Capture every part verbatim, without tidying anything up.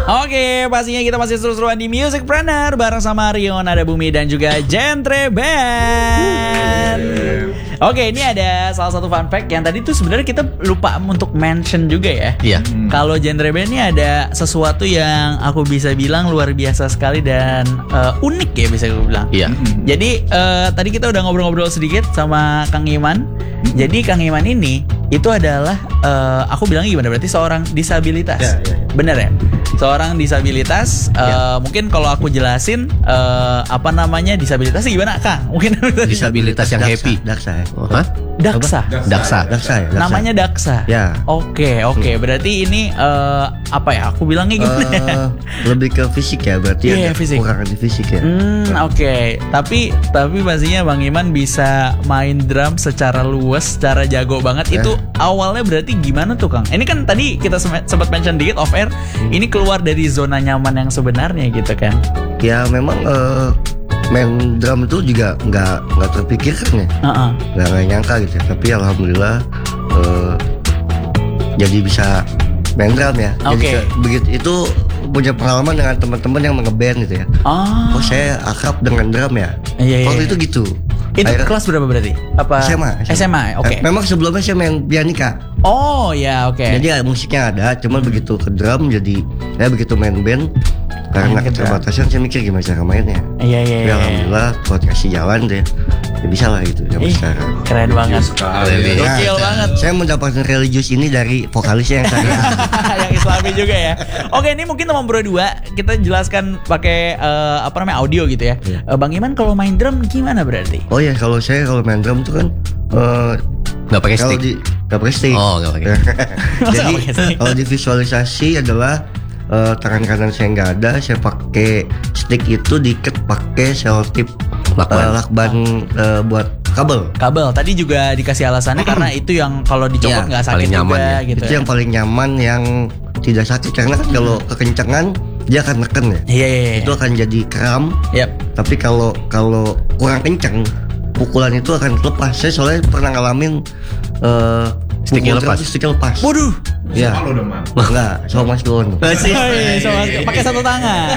Oke, pastinya kita masih seru-seruan di Musicpreneur bareng sama Rion, ada Bumi dan juga Genre Band. Oke, ini ada salah satu fun fact yang tadi tuh sebenarnya kita lupa untuk mention juga ya. Iya. Hmm. Kalau Genre Band ini ada sesuatu yang aku bisa bilang luar biasa sekali dan uh, unik ya bisa aku bilang. Iya. Jadi uh, tadi kita udah ngobrol-ngobrol sedikit sama Kang Iman. Jadi Kang Iman ini itu adalah uh, aku bilangnya gimana? Berarti seorang disabilitas. Ya, ya, ya. Bener ya? Seorang disabilitas. Uh, Ya. Mungkin kalau aku jelasin uh, apa namanya disabilitasnya gimana, Kang? Mungkin Disabilitas yang happy. Daksa ya. Oh, hah? Daksa. Daksa. Daksa ya. Daksa. Namanya Daksa. Ya. Oke, oke. Berarti ini uh, apa ya? Aku bilangnya gimana? Eh, lebih ke fisik ya, berarti Iya, ada fisik. kekurangan di fisik ya. Hmm, oke. Tapi tapi pastinya Bang Iman bisa main drum secara luas, secara jago banget. Ya. Itu awalnya berarti gimana tuh, Kang? Ini kan tadi kita sem- sempat mention dikit off air. Hmm. Ini keluar dari zona nyaman yang sebenarnya gitu kan. Ya memang eh, main drum itu juga nggak nggak terpikirkan ya, Heeh. nggak nggak nyangka gitu ya. Tapi alhamdulillah eh, jadi bisa main drum ya. Jadi Oke. ke- begitu itu punya pengalaman dengan teman-teman yang nge-band gitu ya. Oh. Oh saya akrab dengan drum ya. Iya, iya, Waktu iya. itu gitu. Itu Akhirnya- kelas berapa berarti? Apa? S M A. S M A. Oke. Eh, memang sebelumnya saya main pianika. Oh, ya, oke. Jadi ya, musiknya ada, cuman begitu ke drum jadi saya begitu main band karena Main ke drum. keterbatasan saya mikir gimana cara mainnya. Iya, iya, Ya iya. alhamdulillah buat kasih jalan deh. Ya bisa lah gitu zaman Ih, sekarang. keren banget. Haleluya. Gokil saya, banget. Saya mendapatkan religius ini dari vokalisnya yang saya. Yang Islami juga ya. Oke, ini mungkin nomor dua kita jelaskan pakai eh, apa namanya audio gitu ya. Iya. Eh, Bang Iman kalau main drum gimana berarti? Oh ya kalau saya kalau main drum tuh kan eh, Nggak pakai kalau stick. di nggak pakai stick. Oh, nggak pakai. Masa Jadi nggak pakai stick? kalau di visualisasi adalah eh, tangan kanan saya nggak ada, saya pakai stick itu diikat pakai selotip Lakban. eh, lakban eh, buat kabel. Kabel tadi juga dikasih alasannya karena itu yang kalau dicopot Iya, nggak sakit paling nyaman juga ya. gitu. Itu ya. yang paling nyaman yang tidak sakit karena kan kalau kekencangan dia akan neken ya. Iya, iya, iya. Itu akan jadi kram. Yap. Tapi kalau kalau kurang kencang pukulan itu akan lepas. Saya soalnya pernah ngalamin eh Sticknya pukul lepas. drum, sticknya lepas. Waduh. Ya. Malu dong, Mang. Enggak, sama Mas Don. Oh, iya, sama- pakai satu tangan.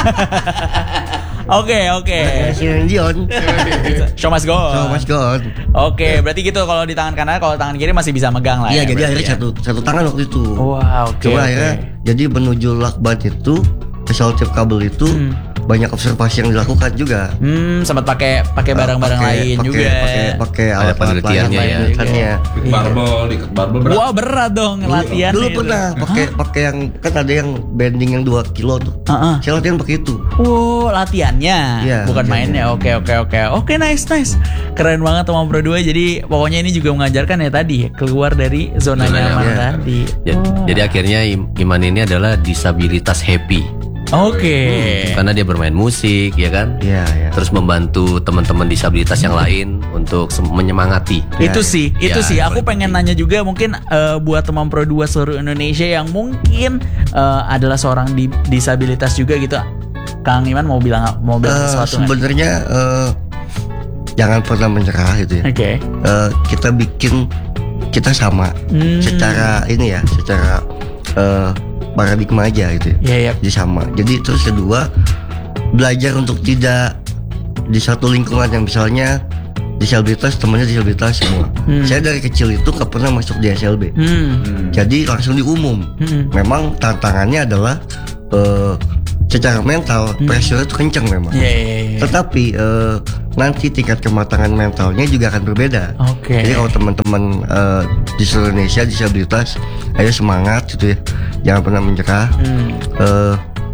Oke, oke. Si Dion. Show must go. Sama Mas Don. Oke, berarti gitu kalau di tangan kanan, kalau tangan kiri masih bisa megang lah. Iya, ya, jadi berarti akhirnya ya. satu satu tangan waktu itu. Wow, oke. Coba oke. akhirnya jadi menuju lakban itu ke selotip kabel itu Hmm. banyak observasi yang dilakukan juga. Hmm, sempat pakai pakai barang-barang Pakai- lain pakai- juga. Pakai pakai Ada alat penelitiannya ya. penelitiannya. Diket barbel, diket barbel berat. Wah, berat dong latihan. Dulu itu. pernah pakai pakai yang kan ada yang bending yang dua kilo tuh. Heeh. Saya latihan pakai itu. Wow, latihannya, Iya, bukan latihannya. mainnya. Oke, oke, oke. Oke, nice, nice. Keren banget teman Pro dua. Jadi pokoknya ini juga mengajarkan ya tadi keluar dari zona, Zona nyaman nyaman. tadi. Jadi, Wah. jadi akhirnya Im- Iman ini adalah disabilitas happy. Oke. Karena dia bermain musik, ya kan? Iya, iya. Terus membantu teman-teman disabilitas yang lain untuk sem- menyemangati. Itu Ya, sih, itu ya, sih. yang Aku paling pengen nanya juga mungkin eh, buat teman Pro dua seluruh Indonesia yang mungkin eh, adalah seorang di- disabilitas juga gitu. Kang Iman mau bilang mau bilang Eh, sesuatu nggak? sebenarnya eh, jangan pernah menyerah gitu ya. Oke. Eh, kita bikin kita sama Hmm. secara ini ya, secara eh, paradigma aja gitu ya. Iya, iya. Jadi sama. Jadi terus kedua belajar untuk tidak di satu lingkungan yang misalnya disabilitas temannya disabilitas semua. Hmm. Saya dari kecil itu nggak pernah masuk di S L B. Hmm. Jadi langsung di umum. Hmm. Memang tantangannya adalah eh, secara mental pressure itu kenceng memang. Iya, iya, iya. Tetapi eh, nanti tingkat kematangan mentalnya juga akan berbeda. Oke. Jadi kalau teman-teman eh, di seluruh Indonesia disabilitas, ayo semangat gitu ya, jangan pernah menyerah. Hmm. Eh,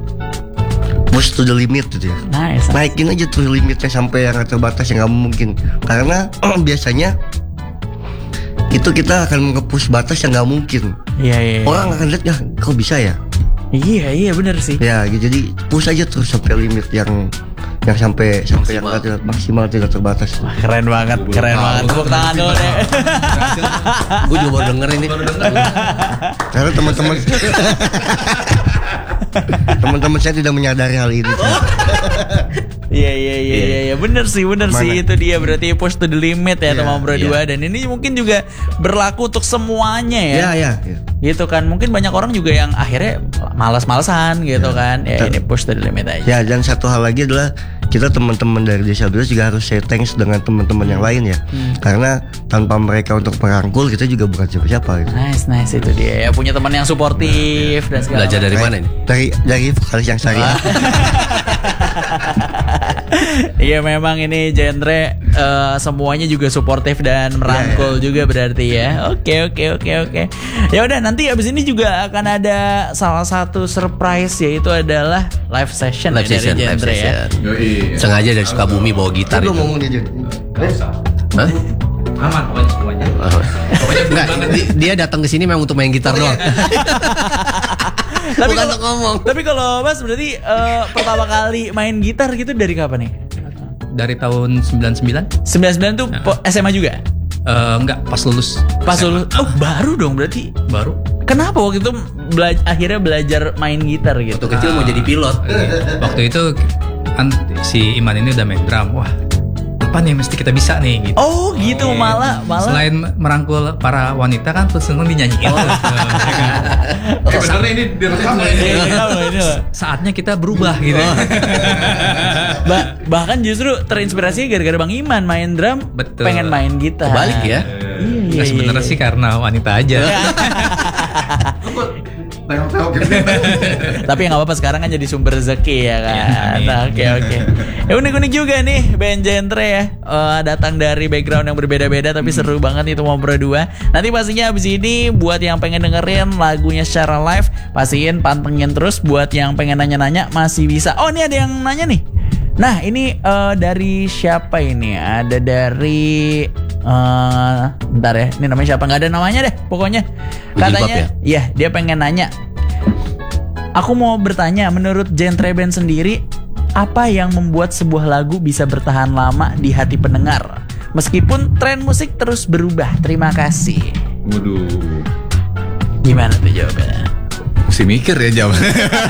push to the limit gitu ya. Nice. Naikin aja tuh limitnya sampai yang terbatas yang nggak mungkin. Karena biasanya itu kita akan nge-push batas yang nggak mungkin. Iya, iya. iya. Orang akan lihat ya, kok bisa ya? Iya, iya benar sih. Ya, gitu. Jadi push aja tuh sampai limit yang yang sampai sampai yang Maksimal. nggak ter- maksimal tidak terbatas. Wah, keren banget, keren banget. Tepuk tangan dulu deh. Gue juga baru denger ini. Karena teman-teman teman-teman saya tidak menyadari hal ini. Iya, iya, iya, iya, iya. Bener sih, bener Mana? sih. Itu dia berarti push to the limit ya, Iya, teman Pro iya. dua. Dan ini mungkin juga berlaku untuk semuanya ya. Ya, ya, ya. Gitu kan. Mungkin banyak orang juga yang akhirnya malas-malesan gitu kan. Ya ini push to the limit aja. Ya, dan satu hal lagi adalah kita teman-teman dari disabilitas juga harus say thanks dengan teman-teman yang lain ya. Hmm. Karena tanpa mereka untuk merangkul kita juga bukan siapa-siapa gitu. Nice, nice itu dia. Ya punya teman yang suportif dan segala Belajar dari macam. mana ini? Dari dari vokalis yang syariah. Iya memang ini genre uh, semuanya juga suportif dan merangkul juga berarti ya. Oke oke oke oke. Ya udah nanti abis ini juga akan ada salah satu surprise yaitu adalah live session Live ya session, dari live genre ya. session. Yoi. Sengaja dari Sukabumi bawa gitar Lu itu. ngomong dia Jun. Hah? Aman pokoknya semuanya. Oh. Enggak, di- dia datang ke sini memang untuk main gitar doang. Tapi Bukan kalau untuk ngomong. Tapi kalau Mas berarti uh, pertama kali main gitar gitu dari kapan nih? Dari tahun sembilan puluh sembilan. sembilan puluh sembilan tuh po- S M A juga? Eh, enggak, pas lulus Pas lulus. Oh, baru dong berarti. baru. Kenapa waktu itu bela- akhirnya belajar main gitar gitu? Waktu kecil mau jadi pilot. Waktu itu kan si Iman ini udah main drum. Wah, apa nih mesti kita bisa nih gitu. Oh, gitu malah malah. Selain merangkul para wanita kan terus seneng dinyanyiin. tuh. Eh bener nih, ini direkam loh ini. Iya, ini loh, ini loh. Saatnya kita berubah gitu. Ba- bahkan justru terinspirasi gara-gara Bang Iman main drum, Betul. pengen main gitar. Balik ya. Iya, Nggak, sebenarnya sih karena wanita aja. Tengok-tengok gitu. Tapi nggak apa-apa sekarang kan jadi sumber rezeki ya kan. Ya, amin. Nah, oke oke. Ya unik-unik juga nih band genre ya. Eh, datang dari background yang berbeda-beda tapi seru banget itu mau berdua. Nanti pastinya abis ini buat yang pengen dengerin lagunya secara live, pastiin pantengin terus. Buat yang pengen nanya-nanya masih bisa. Oh, ini ada yang nanya nih. Nah, ini eh, dari siapa ini? Ada dari eh bentar ya. Ini namanya siapa? Nggak ada namanya deh pokoknya. Jilbab Katanya, ya? iya, dia pengen nanya. Aku mau bertanya, menurut genre band sendiri, apa yang membuat sebuah lagu bisa bertahan lama di hati pendengar? Meskipun tren musik terus berubah. Terima kasih. Waduh. Gimana tuh jawabannya? Mesti mikir ya jawabannya.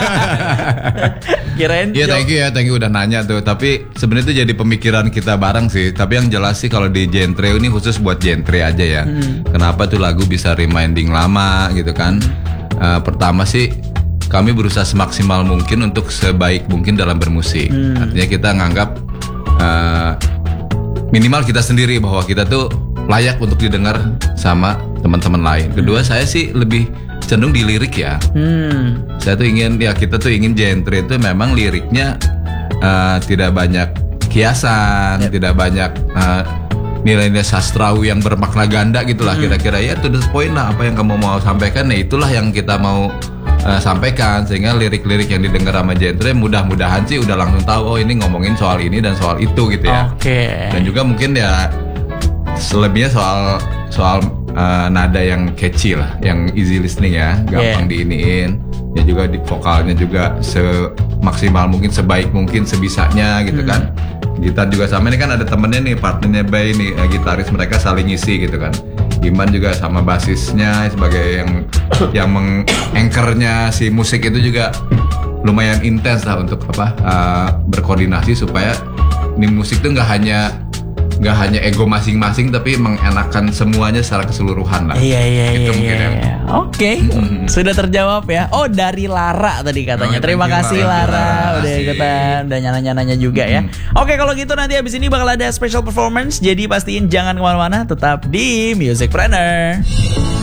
Kirain Iya, jawab- thank you ya, thank you udah nanya tuh. Tapi sebenarnya itu jadi pemikiran kita bareng sih. Tapi yang jelas sih kalau di genre ini khusus buat genre aja ya. Kenapa tuh lagu bisa reminding lama gitu kan? Eh, pertama sih kami berusaha semaksimal mungkin untuk sebaik mungkin dalam bermusik. Artinya kita nganggap eh, minimal kita sendiri bahwa kita tuh layak untuk didengar sama teman-teman lain. Kedua, saya sih lebih cenderung di lirik ya. Hmm. Saya tuh ingin ya kita tuh ingin genre itu memang liriknya eh, tidak banyak kiasan, tidak banyak eh, nilai-nilai sastrawi yang bermakna ganda gitulah kira-kira ya to the point lah apa yang kamu mau sampaikan ya itulah yang kita mau eh, sampaikan sehingga lirik-lirik yang didengar sama genre mudah-mudahan sih udah langsung tahu oh ini ngomongin soal ini dan soal itu gitu ya. Oke. Dan juga mungkin ya selebihnya soal soal uh, nada yang catchy lah, yang easy listening ya, gampang diiniin. Ya juga di vokalnya juga semaksimal mungkin, sebaik mungkin, sebisanya gitu kan. Gitar juga sama, ini kan ada temennya nih, partnernya Bay nih, eh, gitaris mereka saling ngisi gitu kan. Iman juga sama basisnya sebagai yang yang meng-anchornya si musik itu juga lumayan intens lah untuk apa uh, berkoordinasi supaya ini musik tuh nggak hanya nggak hanya ego masing-masing tapi mengenakan semuanya secara keseluruhan lah. Iya iya Itu iya. mungkin iya. ya. Oke, sudah terjawab ya. Oh, dari Lara tadi katanya. Oh, Terima thank you, kasih Lara. Lara Terima udah kasih. ikutan dan nanya-nanya juga ya. Oke, kalau gitu nanti abis ini bakal ada special performance. Jadi pastiin jangan kemana-mana, tetap di Musicpreneur.